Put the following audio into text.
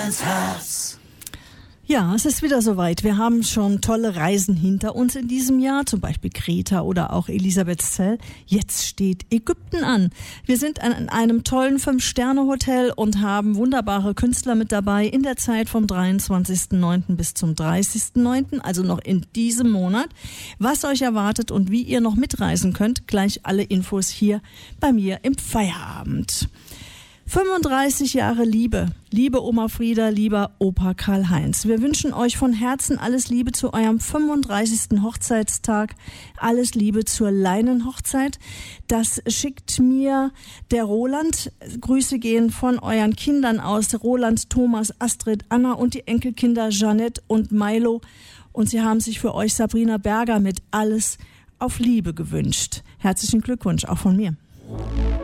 ins Herz. Ja, es ist wieder soweit. Wir haben schon tolle Reisen hinter uns in diesem Jahr, zum Beispiel Kreta oder auch Elisabethzell. Jetzt steht Ägypten an. Wir sind in einem tollen 5-Sterne-Hotel und haben wunderbare Künstler mit dabei in der Zeit vom 23.09. bis zum 30.09., also noch in diesem Monat. Was euch erwartet und wie ihr noch mitreisen könnt, gleich alle Infos hier bei mir im Feierabend. 35 Jahre Liebe. Liebe Oma Frieda, lieber Opa Karl-Heinz. Wir wünschen euch von Herzen alles Liebe zu eurem 35. Hochzeitstag. Alles Liebe zur Leinenhochzeit. Das schickt mir der Roland. Grüße gehen von euren Kindern aus. Roland, Thomas, Astrid, Anna und die Enkelkinder Jeanette und Milo. Und sie haben sich für euch Sabrina Berger mit Alles auf Liebe gewünscht. Herzlichen Glückwunsch auch von mir.